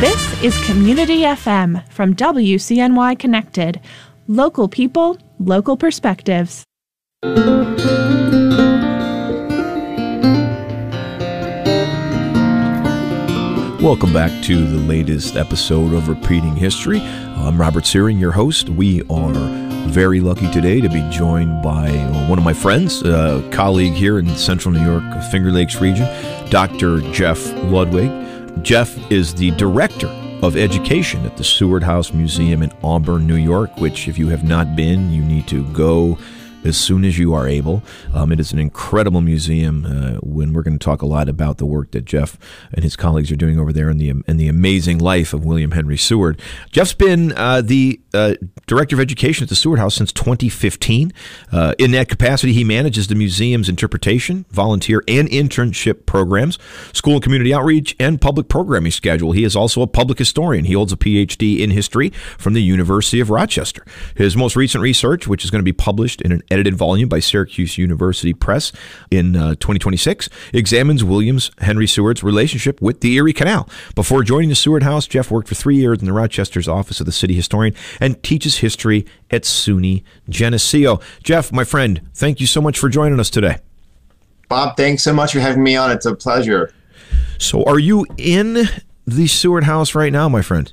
This is Community FM from WCNY Connected. Local people, local perspectives. Welcome back to the latest episode of Repeating History. I'm Robert Searing, your host. We are very lucky today to be joined by one of my friends, a colleague here in Central New York, Finger Lakes region, Dr. Jeff Ludwig. Jeff is the Director of Education at the Seward House Museum in Auburn, New York, which if you have not been, you need to go as soon as you are able. It is an incredible museum when we're going to talk a lot about the work that Jeff and his colleagues are doing over there and the amazing life of William Henry Seward. Jeff's been the Director of Education at the Seward House since 2015. In that capacity, he manages the museum's interpretation, volunteer, and internship programs, school and community outreach, and public programming schedule. He is also a public historian. He holds a PhD in history from the University of Rochester. His most recent research, which is going to be published in an edited volume by Syracuse University Press in 2026, examines William Henry Seward's relationship with the Erie Canal. Before joining the Seward House, Jeff worked for 3 years in the Rochester's office of the city historian and teaches history at SUNY Geneseo. Jeff, my friend, thank you so much for joining us today. Bob, thanks so much for having me on. It's a pleasure. So are you in the Seward House right now, my friend?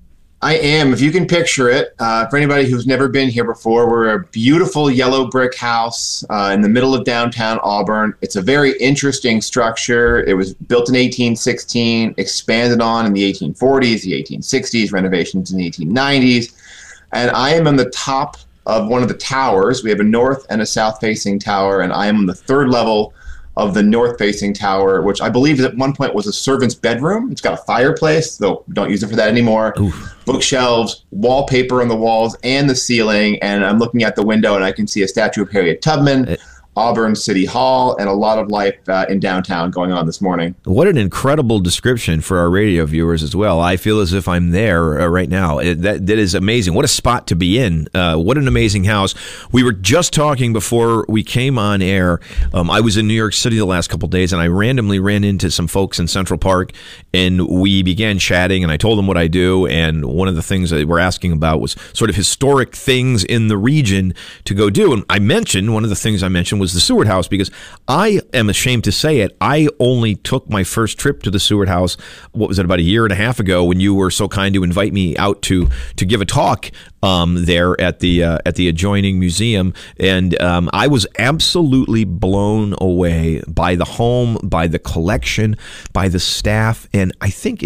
I am. If you can picture it, for anybody who's never been here before, we're a beautiful yellow brick house in the middle of downtown Auburn. It's a very interesting structure. It was built in 1816, expanded on in the 1840s, the 1860s, renovations in the 1890s. And I am on the top of one of the towers. We have a north and a south-facing tower, and I am on the third level of the north-facing tower, which I believe at one point was a servant's bedroom. It's got a fireplace, though we don't use it for that anymore. Oof. Bookshelves, wallpaper on the walls and the ceiling, and I'm looking out the window and I can see a statue of Harriet Tubman, Auburn City Hall, and a lot of life in downtown going on this morning. What an incredible description for our radio viewers as well. I feel as if I'm there right now. That is amazing. What a spot to be in. What an amazing house. We were just talking before we came on air. I was in New York City the last couple of days, and I randomly ran into some folks in Central Park, and we began chatting, and I told them what I do, and one of the things that we're asking about was sort of historic things in the region to go do. And one of the things I mentioned was the Seward House, because I am ashamed to say it. I only took my first trip to the Seward House, what was it, about a year and a half ago, when you were so kind to invite me out to give a talk there at the adjoining museum, and I was absolutely blown away by the home, by the collection, by the staff, and I think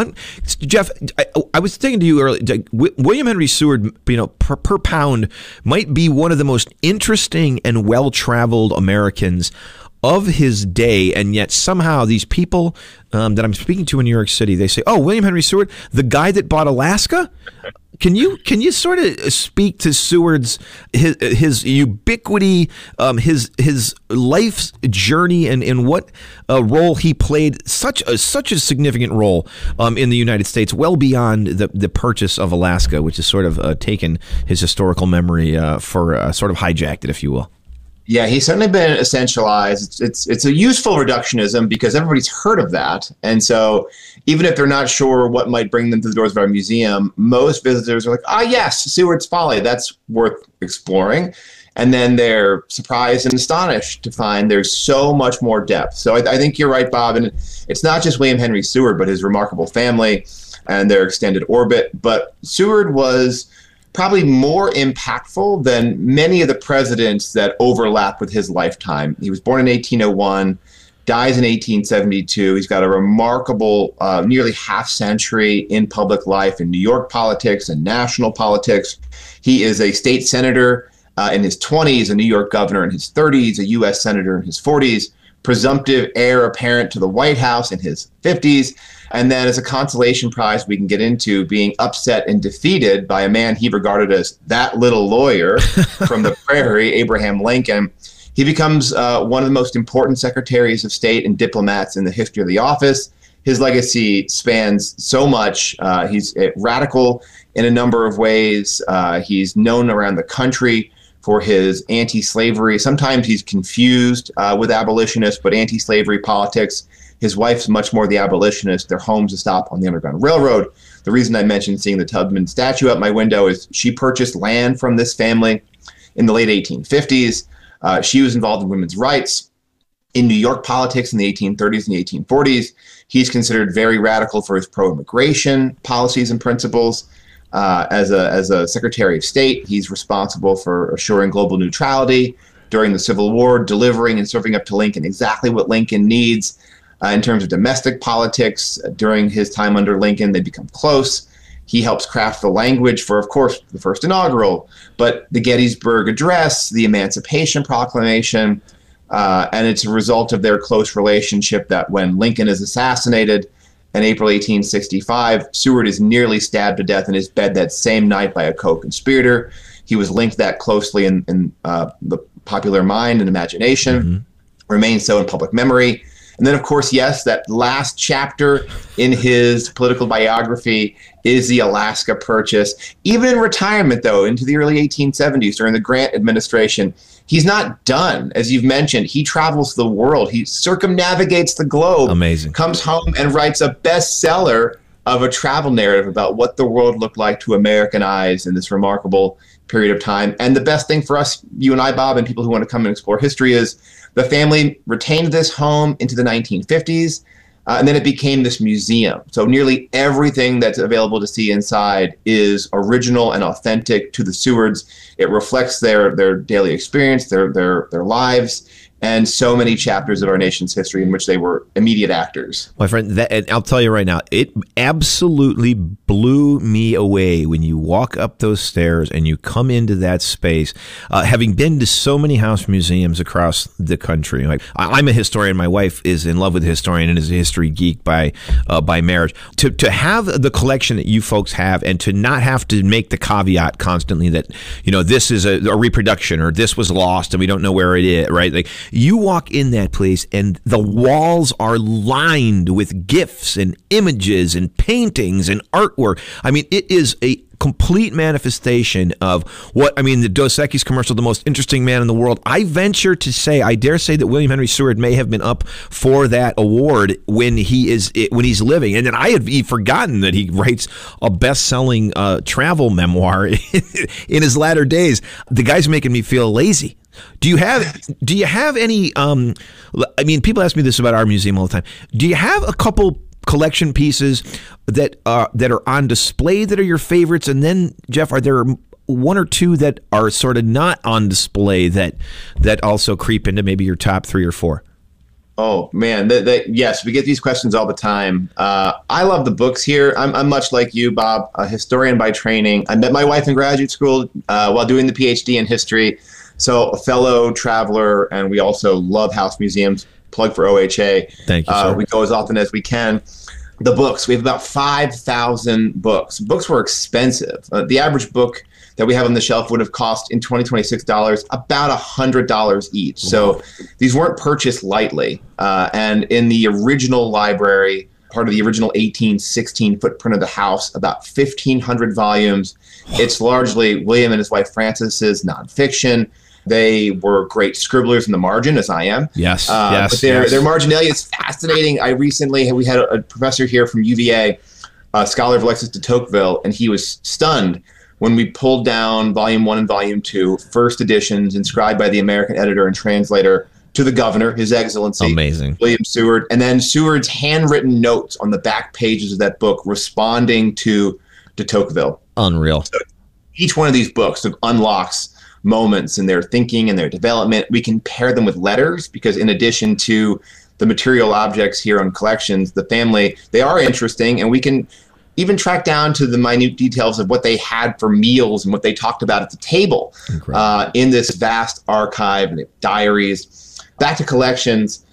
Jeff, I was thinking to you earlier, William Henry Seward, per pound, might be one of the most interesting and well-traveled Americans of his day, and yet somehow these people that I'm speaking to in New York City, they say, "Oh, William Henry Seward, the guy that bought Alaska." Can you sort of speak to Seward's his ubiquity, his life's journey, and what role he played, such a significant role in the United States, well beyond the purchase of Alaska, which has sort of taken his historical memory for sort of hijacked it, if you will. Yeah, he's certainly been essentialized. It's a useful reductionism because everybody's heard of that. And so even if they're not sure what might bring them to the doors of our museum, most visitors are like, yes, Seward's Folly, that's worth exploring. And then they're surprised and astonished to find there's so much more depth. So I think you're right, Bob. And it's not just William Henry Seward, but his remarkable family and their extended orbit. But Seward was probably more impactful than many of the presidents that overlap with his lifetime. He was born in 1801, dies in 1872. He's got a remarkable nearly half century in public life in New York politics and national politics. He is a state senator in his 20s, a New York governor in his 30s, a U.S. senator in his 40s, presumptive heir apparent to the White House in his 50s, and then as a consolation prize we can get into, being upset and defeated by a man he regarded as that little lawyer from the prairie, Abraham Lincoln. He becomes one of the most important secretaries of state and diplomats in the history of the office. His legacy spans so much. He's radical in a number of ways. He's known around the country for his anti-slavery. Sometimes he's confused with abolitionists, but anti-slavery politics. His wife's much more the abolitionist. Their home's a stop on the Underground Railroad. The reason I mentioned seeing the Tubman statue out my window is she purchased land from this family in the late 1850s. She was involved in women's rights. In New York politics in the 1830s and the 1840s, he's considered very radical for his pro-immigration policies and principles. As a Secretary of State, he's responsible for assuring global neutrality during the Civil War, delivering and serving up to Lincoln exactly what Lincoln needs. In terms of domestic politics, during his time under Lincoln, they become close. He helps craft the language for, of course, the first inaugural, but the Gettysburg Address, the Emancipation Proclamation, and it's a result of their close relationship that when Lincoln is assassinated in April 1865, Seward is nearly stabbed to death in his bed that same night by a co-conspirator. He was linked that closely in the popular mind and imagination, remains so in public memory. And then, of course, yes, that last chapter in his political biography is the Alaska Purchase. Even in retirement, though, into the early 1870s during the Grant administration, he's not done. As you've mentioned, he travels the world. He circumnavigates the globe. Amazing. Comes home and writes a bestseller of a travel narrative about what the world looked like to American eyes in this remarkable period of time. And the best thing for us, you and I, Bob, and people who want to come and explore history is the family retained this home into the 1950s, and then it became this museum. So nearly everything that's available to see inside is original and authentic to the Sewards. It reflects their daily experience, their lives, and so many chapters of our nation's history in which they were immediate actors. My friend, and I'll tell you right now, it absolutely blew me away when you walk up those stairs and you come into that space. Having been to so many house museums across the country, like I'm a historian, my wife is in love with a historian and is a history geek by marriage. To have the collection that you folks have, and to not have to make the caveat constantly that this is a reproduction or this was lost and we don't know where it is, right? Like, you walk in that place and the walls are lined with gifs and images and paintings and artwork. I mean, it is a complete manifestation of the Dos Equis commercial, the most interesting man in the world. I venture to say, I dare say that William Henry Seward may have been up for that award when he's living. And then I had forgotten that he writes a best-selling travel memoir in his latter days. The guy's making me feel lazy. Do you have any, people ask me this about our museum all the time. Do you have a couple collection pieces that are on display that are your favorites? And then, Jeff, are there one or two that are sort of not on display that also creep into maybe your top 3 or 4? Oh, man. Yes, we get these questions all the time. I love the books here. I'm much like you, Bob, a historian by training. I met my wife in graduate school while doing the PhD in history. So a fellow traveler, and we also love house museums. Plug for OHA. Thank you, sir. We go as often as we can. The books, we have about 5,000 books. Books were expensive. The average book that we have on the shelf would have cost in 2026 dollars about $100 each. So these weren't purchased lightly. And in the original library, part of the original 1816 footprint of the house, about 1,500 volumes. It's largely William and his wife Frances's nonfiction. They were great scribblers in the margin, as I am. Yes, but their marginalia is fascinating. We had a professor here from UVA, a scholar of Alexis de Tocqueville, and he was stunned when we pulled down Volume 1 and Volume 2, first editions inscribed by the American editor and translator to the governor, His Excellency, amazing, William Seward, and then Seward's handwritten notes on the back pages of that book responding to de Tocqueville. Unreal. So each one of these books unlocks moments in their thinking and their development. We can pair them with letters because in addition to the material objects here on collections, the family, they are interesting, and we can even track down to the minute details of what they had for meals and what they talked about at the table in this vast archive and diaries. Back to collections.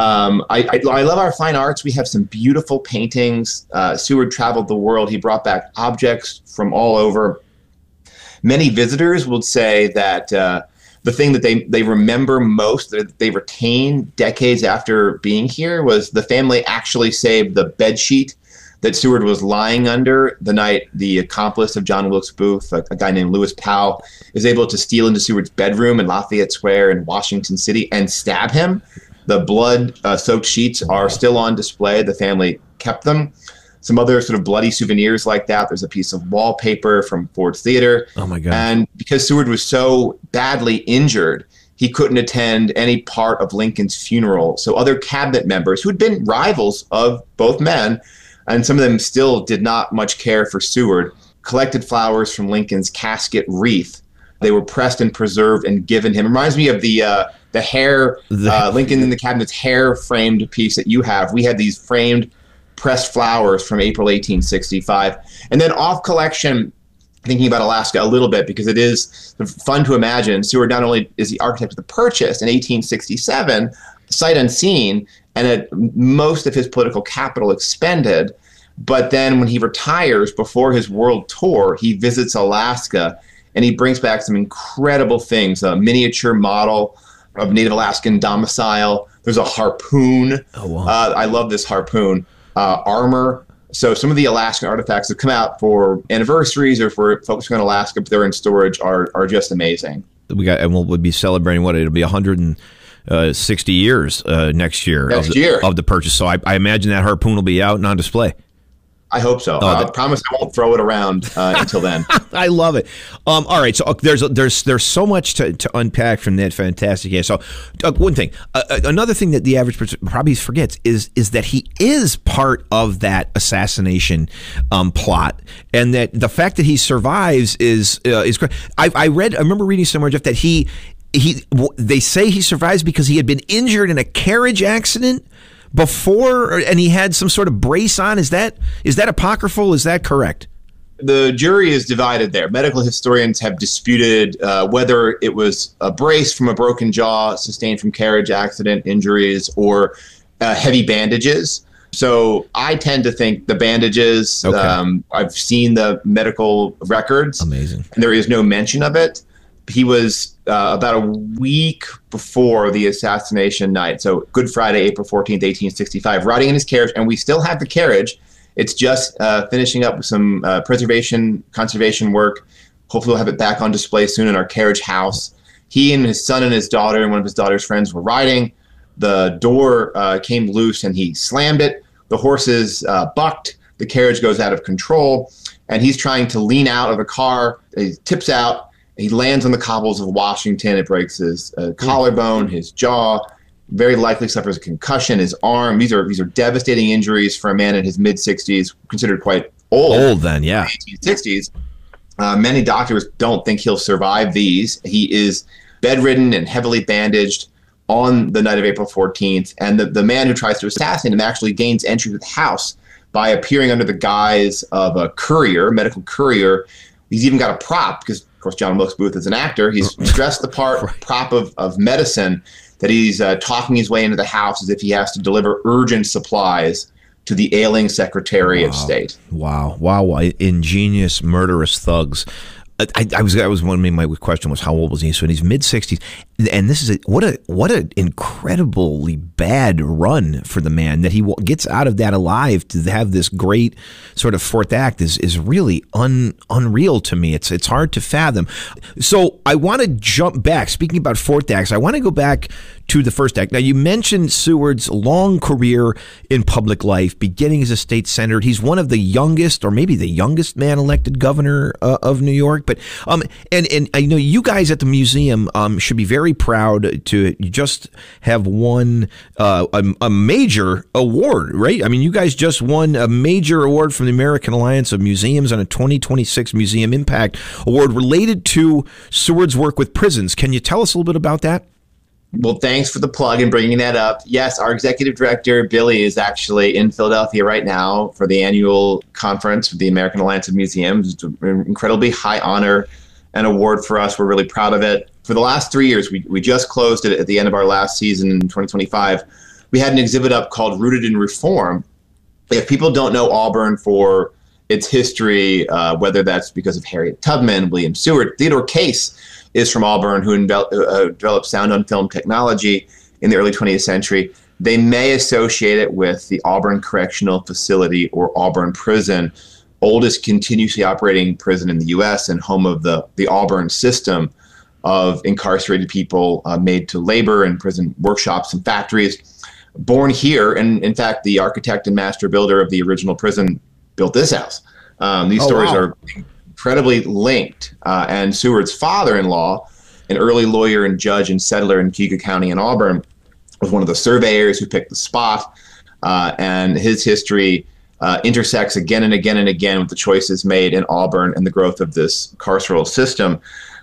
I love our fine arts. We have some beautiful paintings. Seward traveled the world. He brought back objects from all over. Many visitors would say that the thing that they remember most, that they retain decades after being here, was the family actually saved the bed sheet that Seward was lying under the night the accomplice of John Wilkes Booth, a guy named Lewis Powell, is able to steal into Seward's bedroom in Lafayette Square in Washington City and stab him. The blood-soaked sheets are still on display. The family kept them. Some other sort of bloody souvenirs like that. There's a piece of wallpaper from Ford's Theater. Oh, my God. And because Seward was so badly injured, he couldn't attend any part of Lincoln's funeral. So other cabinet members who had been rivals of both men, and some of them still did not much care for Seward, collected flowers from Lincoln's casket wreath. They were pressed and preserved and given him. It reminds me of the hair, Lincoln in the Cabinet's hair framed piece that you have. We had these framed pressed flowers from April 1865. And then off collection, thinking about Alaska a little bit, because it is fun to imagine, Seward not only is the architect of the purchase in 1867, sight unseen, and at most of his political capital expended, but then when he retires before his world tour, he visits Alaska and he brings back some incredible things, a miniature model of Native Alaskan domicile. There's a harpoon. Oh, wow. I love this harpoon. Armor. So some of the Alaskan artifacts that come out for anniversaries or for folks on Alaska, but they're in storage, are just amazing. And we'll be celebrating it'll be 160 years next year of the purchase. So I imagine that harpoon will be out and on display. I hope so. I promise I won't throw it around until then. I love it. All right, so there's so much to unpack from that fantastic case. So one thing, another thing that the average person probably forgets is that he is part of that assassination plot, and that the fact that he survives is great. I remember reading somewhere, Jeff, that they say he survives because he had been injured in a carriage accident before, and he had some sort of brace on. Is that apocryphal? Is that correct? The jury is divided there. Medical historians have disputed whether it was a brace from a broken jaw sustained from carriage accident injuries or heavy bandages. So I tend to think the bandages. Okay. I've seen the medical records. Amazing. And there is no mention of it. He was about a week before the assassination night, so Good Friday, April 14th, 1865, riding in his carriage, and we still have the carriage. It's just finishing up with some conservation work. Hopefully we'll have it back on display soon in our carriage house. He and his son and his daughter and one of his daughter's friends were riding. The door came loose and he slammed it. The horses bucked. The carriage goes out of control, and he's trying to lean out of the car. He tips out. He lands on the cobbles of Washington. It breaks his collarbone, his jaw. Very likely suffers a concussion. His arm. These are devastating injuries for a man in his mid-60s, considered quite old. Old then, yeah. 1860s. Many doctors don't think he'll survive these. He is bedridden and heavily bandaged on the night of April 14th. And the man who tries to assassinate him actually gains entry to the house by appearing under the guise of a courier, medical courier. He's even got a prop because, of course, John Wilkes Booth is an actor. He's dressed the part, right. Prop of medicine, that he's talking his way into the house as if he has to deliver urgent supplies to the ailing Secretary of State. Wow. Ingenious, murderous thugs. That was one of my question was, how old was he? So in his mid-60s, and this is what an incredibly bad run for the man, that he gets out of that alive to have this great sort of fourth act is really unreal to me. It's hard to fathom. So I want to jump back. Speaking about fourth acts, I want to go back to the first act. Now, you mentioned Seward's long career in public life, beginning as a state senator. He's one of the youngest, or maybe the youngest man elected governor of New York. But and I know you guys at the museum should be very proud to just have won a major award, right? I mean, you guys just won a major award from the American Alliance of Museums on a 2026 Museum Impact Award related to Seward's work with prisons. Can you tell us a little bit about that? Well, thanks for the plug and bringing that up. Yes, our executive director, Billy, is actually in Philadelphia right now for the annual conference with the American Alliance of Museums. It's an incredibly high honor and award for us. We're really proud of it. For the last 3 years, we just closed it at the end of our last season in 2025. We had an exhibit up called Rooted in Reform. If people don't know Auburn for its history, whether that's because of Harriet Tubman, William Seward, Theodore Case is from Auburn, who developed sound on film technology in the early 20th century. They may associate it with the Auburn Correctional Facility or Auburn Prison, oldest continuously operating prison in the U.S. and home of the Auburn system of incarcerated people made to labor in prison workshops and factories. Born here, and in fact, the architect and master builder of the original prison built this house. These stories are incredibly linked. And Seward's father-in-law, an early lawyer and judge and settler in Keogh County in Auburn, was one of the surveyors who picked the spot. And his history intersects again and again and again with the choices made in Auburn and the growth of this carceral system.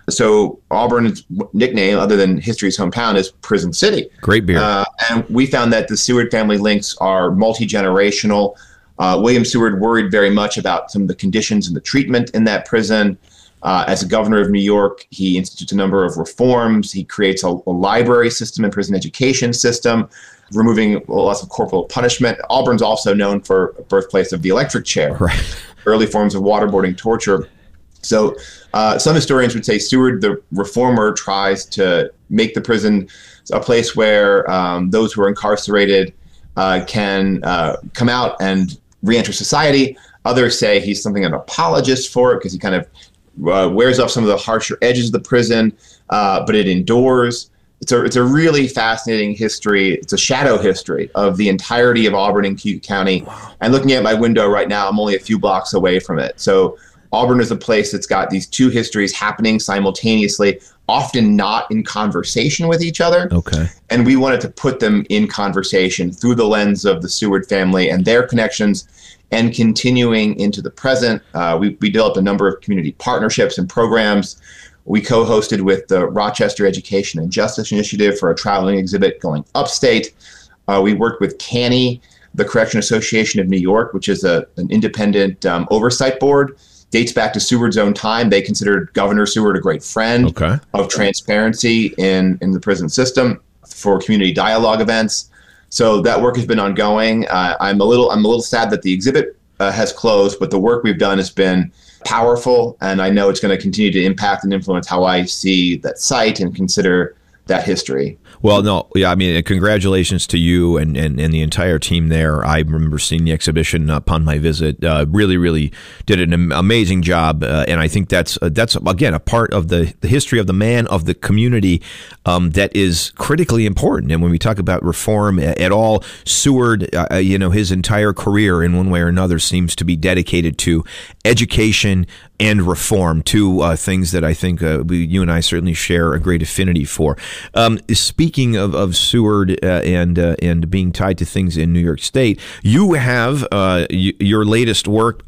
So Auburn's nickname, other than history's hometown, is Prison City. Great beer. And we found that the Seward family links are multi-generational. William Seward worried very much about some of the conditions and the treatment in that prison. As a governor of New York, he institutes a number of reforms. He creates a library system and prison education system, removing lots of corporal punishment. Auburn's also known for birthplace of the electric chair, early forms of waterboarding, torture. So some historians would say Seward, the reformer, tries to make the prison a place where those who are incarcerated can come out and reenter society. Others say he's something of an apologist for it because he kind of wears off some of the harsher edges of the prison, but it endures. It's a really fascinating history. It's a shadow history of the entirety of Auburn and Keogh County. And looking at my window right now, I'm only a few blocks away from it. So Auburn is a place that's got these two histories happening simultaneously, often not in conversation with each other. Okay. And we wanted to put them in conversation through the lens of the Seward family and their connections, and continuing into the present. We developed a number of community partnerships and programs. We co-hosted with the Rochester Education and Justice Initiative for a traveling exhibit going upstate. We worked with CANY, the Correction Association of New York, which is an independent oversight board. Dates back to Seward's own time. They considered Governor Seward a great friend of transparency in the prison system for community dialogue events. So that work has been ongoing. I'm a little sad that the exhibit has closed, but the work we've done has been powerful, and I know it's going to continue to impact and influence how I see that site and consider that history. Well, no, yeah, I mean, congratulations to you and the entire team there. I remember seeing the exhibition upon my visit. Really did an amazing job, and I think that's again a part of the history of the man, of the community, that is critically important. And when we talk about reform at all, Seward, his entire career in one way or another seems to be dedicated to education and reform, two things that I think you and I certainly share a great affinity for. Speaking of Seward and being tied to things in New York State, you have your latest work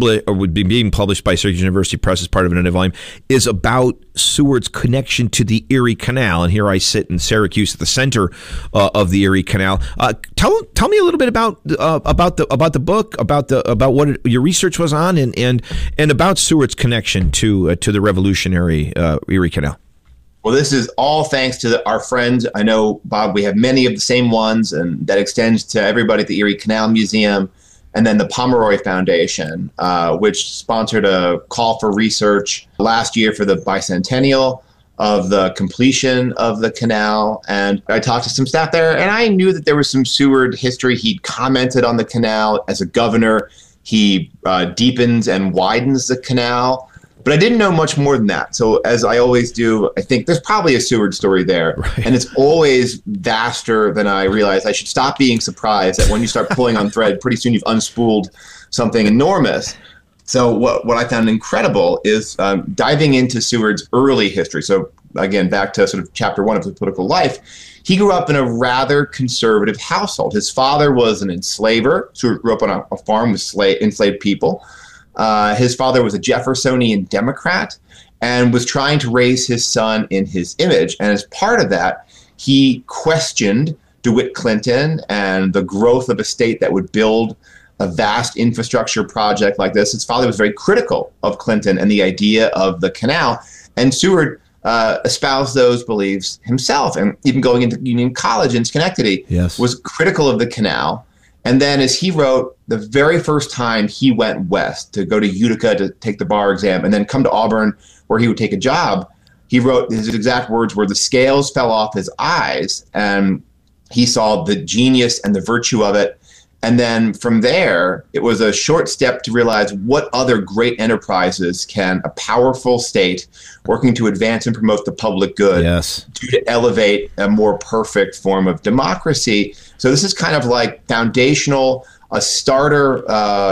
being published by Syracuse University Press as part of another volume is about Seward's connection to the Erie Canal. And here I sit in Syracuse at the center of the Erie Canal. Tell me a little bit about the book, about what your research was on, and about Seward's connection to the revolutionary Erie Canal. Well, this is all thanks to our friends. I know, Bob, we have many of the same ones, and that extends to everybody at the Erie Canal Museum, and then the Pomeroy Foundation, which sponsored a call for research last year for the bicentennial of the completion of the canal. And I talked to some staff there, and I knew that there was some Seward history. He'd commented on the canal as a governor. He deepens and widens the canal. But I didn't know much more than that. So as I always do, I think there's probably a Seward story there. Right. And it's always vaster than I realized. I should stop being surprised that when you start pulling on thread, pretty soon you've unspooled something enormous. So what I found incredible is diving into Seward's early history. So again, back to sort of chapter 1 of his political life. He grew up in a rather conservative household. His father was an enslaver. Seward grew up on a farm with enslaved people. His father was a Jeffersonian Democrat and was trying to raise his son in his image. And as part of that, he questioned DeWitt Clinton and the growth of a state that would build a vast infrastructure project like this. His father was very critical of Clinton and the idea of the canal. And Seward espoused those beliefs himself, and even going into Union College in Schenectady, was critical of the canal. And then, as he wrote, the very first time he went west to go to Utica to take the bar exam and then come to Auburn where he would take a job, he wrote, his exact words were, the scales fell off his eyes and he saw the genius and the virtue of it. And then from there, it was a short step to realize what other great enterprises can a powerful state working to advance and promote the public good do to elevate a more perfect form of democracy. So this is kind of like foundational, a starter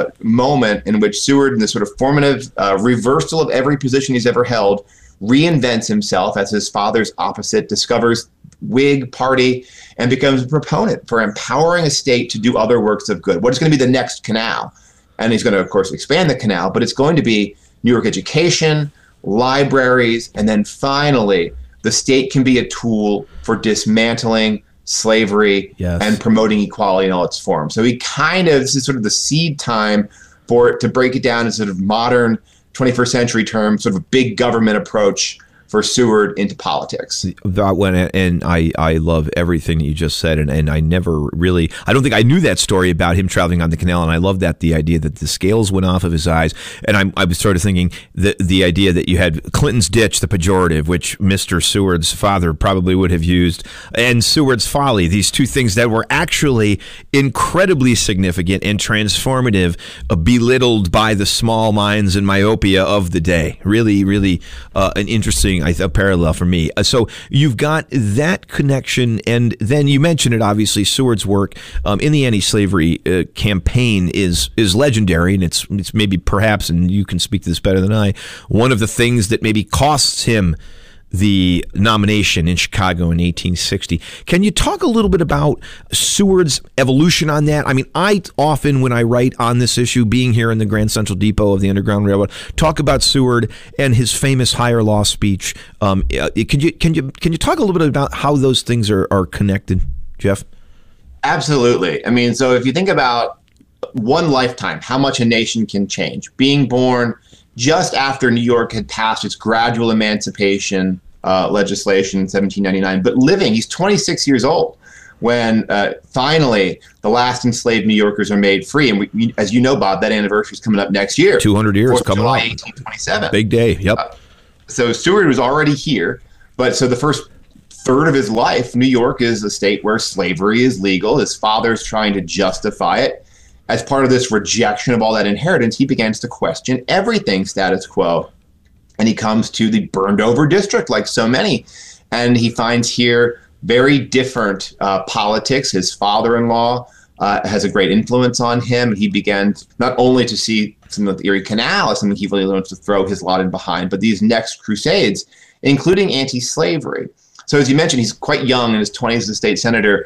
moment in which Seward, in this sort of formative reversal of every position he's ever held, reinvents himself as his father's opposite, discovers Whig Party, and becomes a proponent for empowering a state to do other works of good. What is going to be the next canal? And he's going to, of course, expand the canal, but it's going to be New York education, libraries, and then finally, the state can be a tool for dismantling slavery and promoting equality in all its forms. So this is sort of the seed time for it, to break it down in sort of modern 21st century terms, sort of a big government approach for Seward into politics. That one, and I love everything that you just said, and I never really, I don't think I knew that story about him traveling on the canal, and I love that, the idea that the scales went off of his eyes, and I was sort of thinking the idea that you had Clinton's ditch, the pejorative, which Mr. Seward's father probably would have used, and Seward's folly, these two things that were actually incredibly significant and transformative, belittled by the small minds and myopia of the day. Really, really an interesting a parallel for me. So you've got that connection, and then you mentioned it, obviously, Seward's work in the anti-slavery campaign is legendary, and it's maybe perhaps, and you can speak to this better than I, one of the things that maybe costs him the nomination in Chicago in 1860. Can you talk a little bit about Seward's evolution on that? I mean, I often, when I write on this issue, being here in the Grand Central Depot of the Underground Railroad, talk about Seward and his famous higher law speech. Can you talk a little bit about how those things are connected, Jeff? Absolutely. I mean, so if you think about one lifetime, how much a nation can change, being born just after New York had passed its gradual emancipation legislation in 1799, but he's 26 years old when finally the last enslaved New Yorkers are made free. And we, as you know, Bob, that anniversary is coming up next year. 200 years coming up. 1827. Big day, yep. So Seward was already here, but so the first third of his life, New York is a state where slavery is legal. His father's trying to justify it. As part of this rejection of all that inheritance, he begins to question everything status quo. And he comes to the burned over district, like so many. And he finds here very different politics. His father-in-law has a great influence on him. He began not only to see some of the Erie Canal as something he really wants to throw his lot in behind, but these next crusades, including anti-slavery. So as you mentioned, he's quite young, in his 20s as a state senator,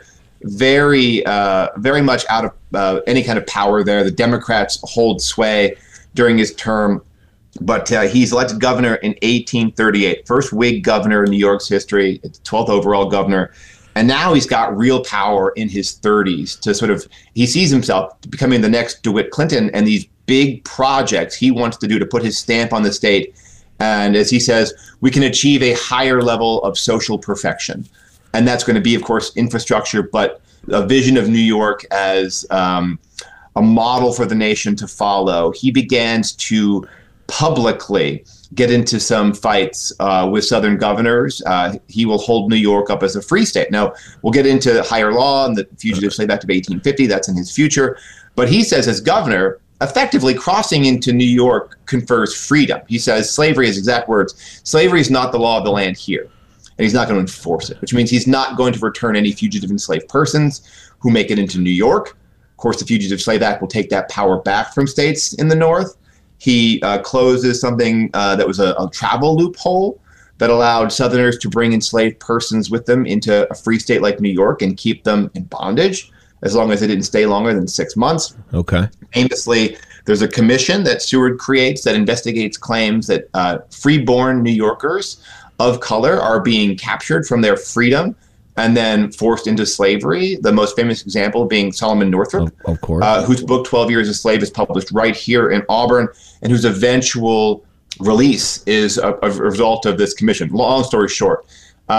very much out of any kind of power there. The Democrats hold sway during his term, but he's elected governor in 1838, first Whig governor in New York's history, 12th overall governor. And now he's got real power in his 30s to sort of, he sees himself becoming the next DeWitt Clinton, and these big projects he wants to do to put his stamp on the state. And as he says, we can achieve a higher level of social perfection. And that's going to be, of course, infrastructure, but a vision of New York as a model for the nation to follow. He begins to publicly get into some fights with Southern governors. He will hold New York up as a free state. Now, we'll get into higher law and the Fugitive Slave Act of 1850. That's in his future. But he says, as governor, effectively crossing into New York confers freedom. He says, slavery, his exact words, slavery is not the law of the land here. And he's not going to enforce it, which means he's not going to return any fugitive enslaved persons who make it into New York. Of course, the Fugitive Slave Act will take that power back from states in the North. He closes something that was a travel loophole that allowed Southerners to bring enslaved persons with them into a free state like New York and keep them in bondage as long as they didn't stay longer than 6 months. Okay. Famously, there's a commission that Seward creates that investigates claims that free-born New Yorkers of color are being captured from their freedom and then forced into slavery. The most famous example being Solomon Northup, of course, whose book 12 Years a Slave is published right here in Auburn, and whose eventual release is a result of this commission. Long story short,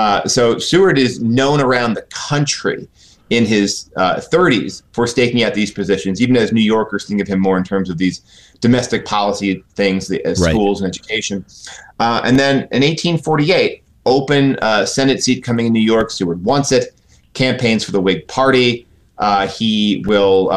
so Seward is known around the country in his 30s for staking out these positions, even as New Yorkers think of him more in terms of these domestic policy things, the schools and education. And then in 1848, open Senate seat coming in New York. Seward wants it, campaigns for the Whig Party, He will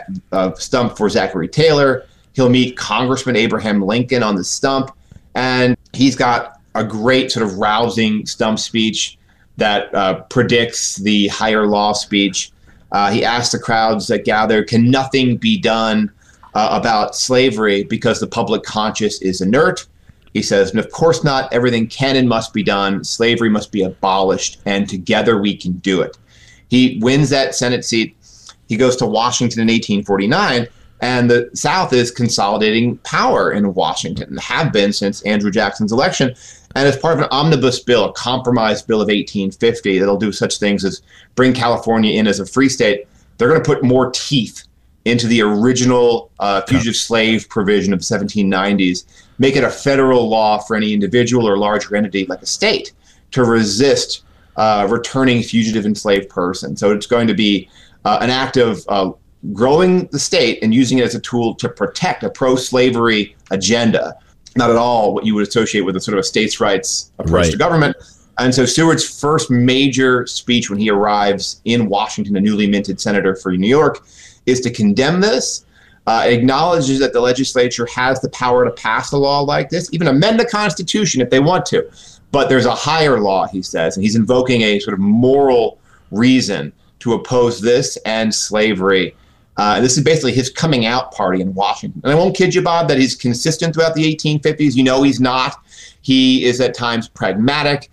stump for Zachary Taylor. He'll meet Congressman Abraham Lincoln on the stump. And he's got a great sort of rousing stump speech that predicts the higher law speech. He asks the crowds that gather, can nothing be done about slavery because the public conscience is inert? He says, and of course not, everything can and must be done. Slavery must be abolished, and together we can do it. He wins that Senate seat. He goes to Washington in 1849, and the South is consolidating power in Washington, and have been since Andrew Jackson's election. And as part of an omnibus bill, a compromise bill of 1850, that'll do such things as bring California in as a free state, they're going to put more teeth into the original fugitive slave provision of the 1790s, make it a federal law for any individual or larger entity like a state to resist returning fugitive enslaved person. So it's going to be an act of growing the state and using it as a tool to protect a pro-slavery agenda, not at all what you would associate with a sort of a states' rights approach to government. And so Seward's first major speech when he arrives in Washington, a newly minted senator for New York, is to condemn this, acknowledges that the legislature has the power to pass a law like this, even amend the Constitution if they want to. But there's a higher law, he says, and he's invoking a sort of moral reason to oppose this and slavery. This is basically his coming out party in Washington. And I won't kid you, Bob, that he's consistent throughout the 1850s. You know he's not. He is at times pragmatic.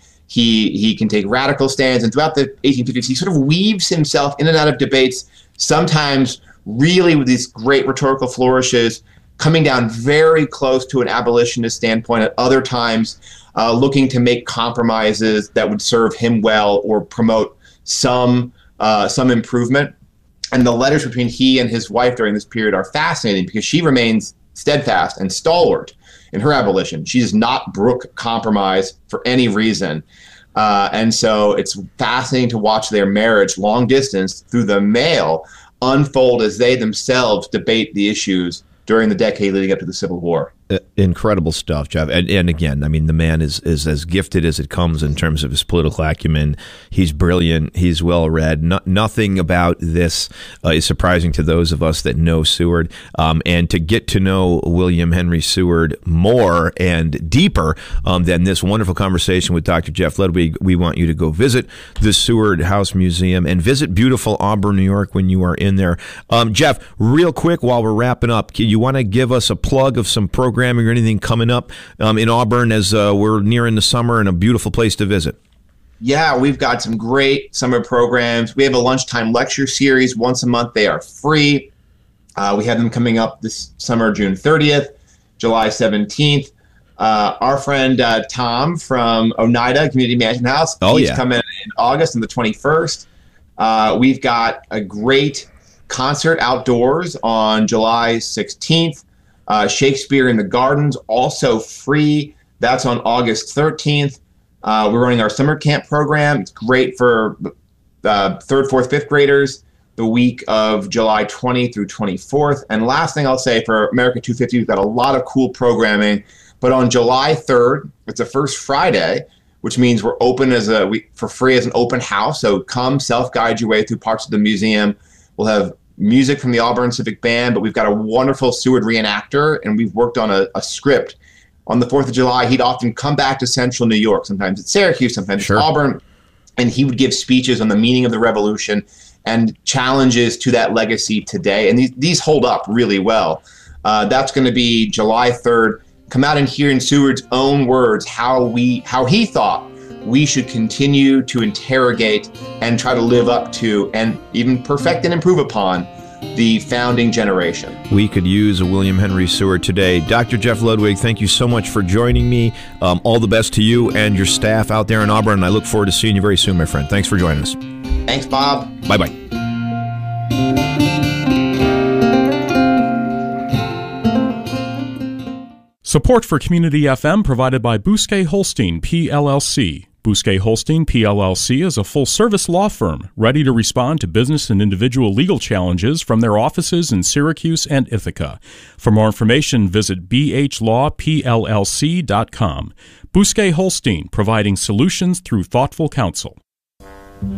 He can take radical stands. And throughout the 1850s, he sort of weaves himself in and out of debates, sometimes really with these great rhetorical flourishes, coming down very close to an abolitionist standpoint, at other times looking to make compromises that would serve him well or promote some improvement. And the letters between he and his wife during this period are fascinating because she remains steadfast and stalwart in her abolition. She does not brook compromise for any reason. And so it's fascinating to watch their marriage, long distance, through the mail, unfold as they themselves debate the issues during the decade leading up to the Civil War. Incredible stuff, Jeff. And again, I mean, the man is as gifted as it comes in terms of his political acumen. He's brilliant. He's well-read. Nothing about this is surprising to those of us that know Seward. And to get to know William Henry Seward more and deeper than this wonderful conversation with Dr. Jeff Ludwig, we want you to go visit the Seward House Museum and visit beautiful Auburn, New York when you are in there. Jeff, real quick while we're wrapping up, you want to give us a plug of some programming or anything coming up in Auburn as we're nearing the summer and a beautiful place to visit? Yeah, we've got some great summer programs. We have a lunchtime lecture series once a month. They are free. We have them coming up this summer, June 30th, July 17th. Our friend Tom from Oneida Community Management House, he's coming in August on the 21st. We've got a great concert outdoors on July 16th. Shakespeare in the Gardens, also free. That's on August 13th. We're running our summer camp program. It's great for third, fourth, fifth graders the week of July 20 through 24th. And last thing I'll say, for America 250, we've got a lot of cool programming. But on July 3rd, it's the first Friday, which means we're open for free as an open house. So come self-guide your way through parts of the museum. We'll have music from the Auburn Civic Band, but we've got a wonderful Seward reenactor, and we've worked on a script. On the 4th of July, he'd often come back to central New York. Sometimes it's Syracuse, sometimes it's Auburn, and he would give speeches on the meaning of the Revolution and challenges to that legacy today. And these hold up really well. That's going to be July 3rd. Come out and hear in Seward's own words how he thought we should continue to interrogate and try to live up to and even perfect and improve upon the founding generation. We could use a William Henry Seward today. Dr. Jeff Ludwig, thank you so much for joining me. All the best to you and your staff out there in Auburn, and I look forward to seeing you very soon, my friend. Thanks for joining us. Thanks, Bob. Bye-bye. Support for Community FM provided by Bousquet Holstein, PLLC. Bousquet Holstein, PLLC is a full-service law firm ready to respond to business and individual legal challenges from their offices in Syracuse and Ithaca. For more information, visit bhlawpllc.com. Bousquet Holstein, providing solutions through thoughtful counsel.